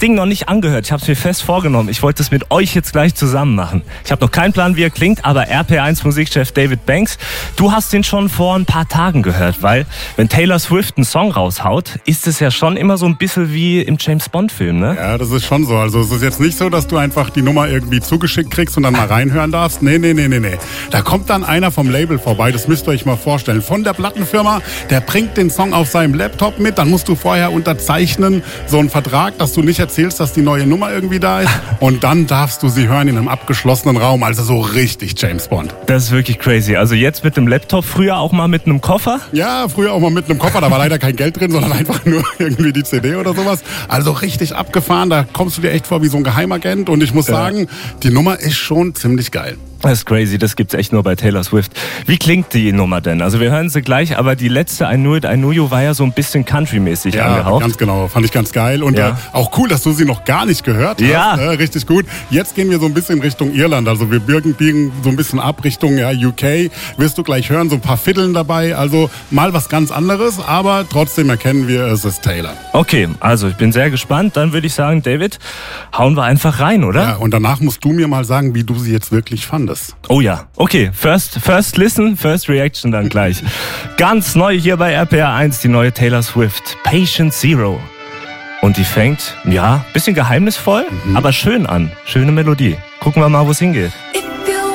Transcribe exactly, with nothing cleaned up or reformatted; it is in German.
Ding noch nicht angehört. Ich habe es mir fest vorgenommen. Ich wollte es mit euch jetzt gleich zusammen machen. Ich habe noch keinen Plan, wie er klingt, aber R P R eins Musikchef David Banks, du hast den schon vor ein paar Tagen gehört, weil wenn Taylor Swift einen Song raushaut, ist es ja schon immer so ein bisschen wie im James-Bond-Film, ne? Ja, das ist schon so. Also es ist jetzt nicht so, dass du einfach die Nummer irgendwie zugeschickt kriegst und dann mal reinhören darfst. Nee, nee, nee, nee, nee. Da kommt dann einer vom Label vorbei, das müsst ihr euch mal vorstellen. Von der Plattenfirma, der bringt den Song auf seinem Laptop mit, dann musst du vorher unterzeichnen, so einen Vertrag, dass du nicht erzählst, dass die neue Nummer irgendwie da ist. Und dann darfst du sie hören in einem abgeschlossenen Raum, also so richtig James Bond. Das ist wirklich crazy. Also jetzt mit dem Laptop, früher auch mal mit einem Koffer? Ja, früher auch mal mit einem Koffer, da war leider kein Geld drin, sondern einfach nur irgendwie die C D oder sowas. Also richtig abgefahren, da kommst du dir echt vor wie so ein Geheimagent. Und ich muss ja. sagen, die Nummer ist schon ziemlich geil. Das ist crazy, das gibt's echt nur bei Taylor Swift. Wie klingt die Nummer denn? Also wir hören sie gleich, aber die letzte I Knew It, I Knew You war ja so ein bisschen country-mäßig ja, angehaucht. Ja, ganz genau. Fand ich ganz geil. Und ja. äh, auch cool, dass du sie noch gar nicht gehört hast. Ja. Äh, richtig gut. Jetzt gehen wir so ein bisschen Richtung Irland. Also wir biegen, biegen so ein bisschen ab Richtung ja, U K. Wirst du gleich hören, so ein paar Fiddeln dabei. Also mal was ganz anderes, aber trotzdem erkennen wir, es ist Taylor. Okay, also ich bin sehr gespannt. Dann würde ich sagen, David, hauen wir einfach rein, oder? Ja, und danach musst du mir mal sagen, wie du sie jetzt wirklich fandest. Oh ja. Okay, first, first listen, first reaction dann gleich. Ganz neu hier bei R P R eins, die neue Taylor Swift, Patient Zero. Und die fängt, ja, bisschen geheimnisvoll, mhm. aber schön an. Schöne Melodie. Gucken wir mal, wo es hingeht.